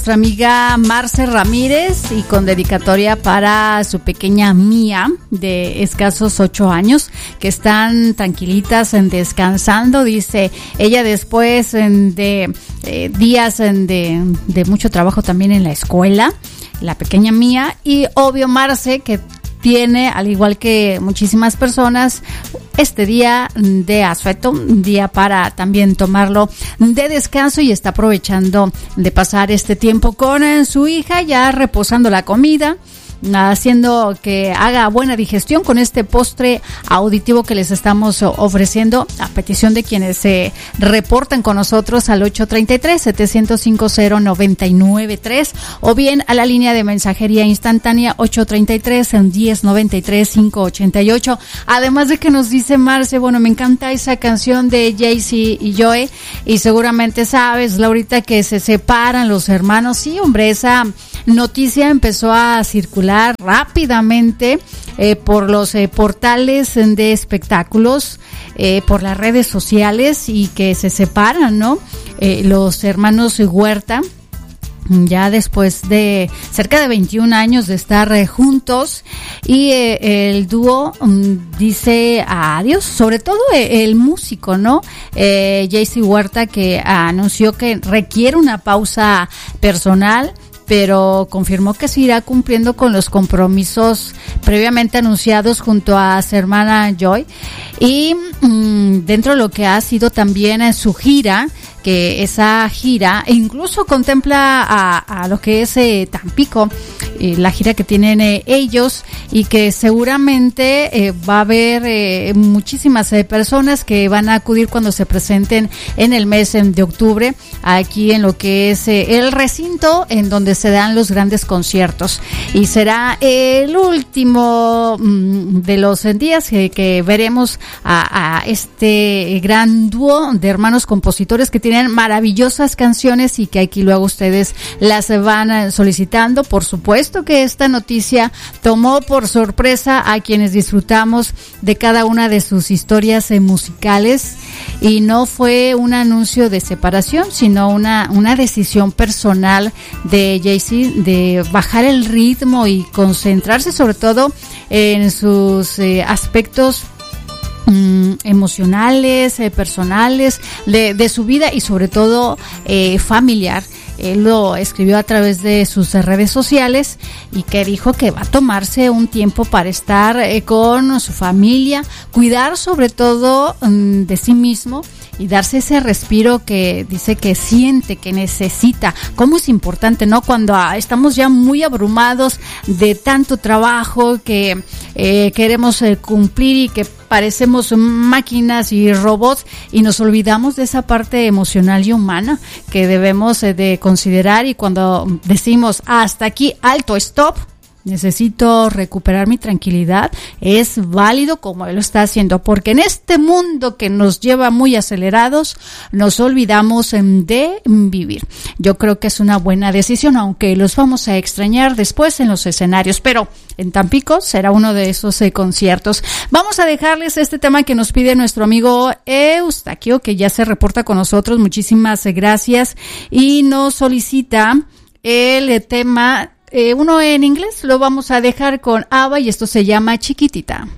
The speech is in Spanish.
nuestra amiga Marce Ramírez y con dedicatoria para su pequeña Mía de escasos 8 años que están tranquilitas descansando, dice ella, después de días de mucho trabajo también en la escuela, la pequeña Mía, y obvio Marce que tiene, al igual que muchísimas personas, este día de asueto, un día para también tomarlo de descanso, y está aprovechando de pasar este tiempo con su hija, ya reposando la comida, haciendo que haga buena digestión con este postre auditivo que les estamos ofreciendo a petición de quienes se reportan con nosotros al 833-705-0993 o bien a la línea de mensajería instantánea 833-1093-588. Además de que nos dice Marce, bueno, me encanta esa canción de Jay-Z y Joey, y seguramente sabes, Laurita, que se separan los hermanos. Sí, hombre, esa noticia empezó a circular rápidamente por los portales de espectáculos, por las redes sociales, y que se separan, ¿no? Los hermanos Huerta, ya después de cerca de 21 años de estar juntos, y el dúo dice adiós, sobre todo el músico, ¿no? Jay-Z Huerta, que anunció que requiere una pausa personal, pero confirmó que se irá cumpliendo con los compromisos previamente anunciados junto a su hermana Joy, y dentro de lo que ha sido también su gira, que esa gira incluso contempla a lo que es Tampico, la gira que tienen ellos, y que seguramente va a haber muchísimas personas que van a acudir cuando se presenten en el mes de octubre aquí en lo que es el recinto en donde se dan los grandes conciertos, y será el último de los días que veremos a este gran dúo de hermanos compositores que tienen maravillosas canciones y que aquí luego ustedes las van solicitando. Por supuesto que esta noticia tomó por sorpresa a quienes disfrutamos de cada una de sus historias musicales, y no fue un anuncio de separación, sino una decisión personal de Jay-Z de bajar el ritmo y concentrarse sobre todo en sus aspectos emocionales, personales de su vida, y sobre todo familiar. Él lo escribió a través de sus redes sociales, y que dijo que va a tomarse un tiempo para estar con su familia, cuidar sobre todo de sí mismo y darse ese respiro que dice que siente, que necesita. Cómo es importante, ¿no? Cuando estamos ya muy abrumados de tanto trabajo que queremos cumplir, y que parecemos máquinas y robots, y nos olvidamos de esa parte emocional y humana que debemos de considerar. Y cuando decimos hasta aquí, alto, stop, necesito recuperar mi tranquilidad, es válido, como él lo está haciendo, porque en este mundo que nos lleva muy acelerados, nos olvidamos de vivir. Yo creo que es una buena decisión, aunque los vamos a extrañar después en los escenarios, pero en Tampico será uno de esos conciertos. Vamos a dejarles este tema que nos pide nuestro amigo Eustaquio, que ya se reporta con nosotros. Muchísimas gracias, y nos solicita el tema uno en inglés. Lo vamos a dejar con ABBA, y esto se llama Chiquitita.